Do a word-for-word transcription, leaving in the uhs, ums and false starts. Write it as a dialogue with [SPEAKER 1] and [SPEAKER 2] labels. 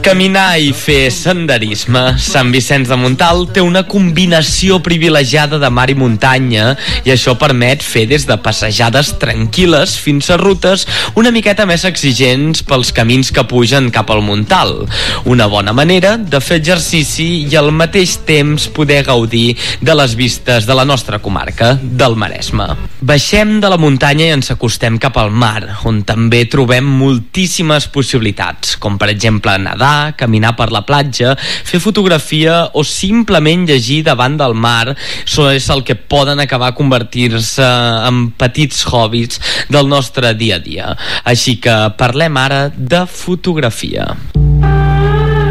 [SPEAKER 1] Caminar i fer senderisme. Sant Vicenç de Montalt té una combinació privilegiada de mar i muntanya i això permet fer des de passejades tranquil·les fins a rutes una miqueta més exigents pels camins que pugen cap al Montalt. Una bona manera de fer exercici i al mateix temps poder gaudir de les vistes de la nostra comarca, del Maresme. Baixem de la muntanya i ens acostem cap al mar, on també trobem moltíssimes possibilitats, com per exemple nedar, caminar per la platja, fer fotografia o simplement llegir davant del mar. Això és el que poden acabar convertir-se en petits hobbies del nostre dia a dia. Així que parlem ara de fotografia.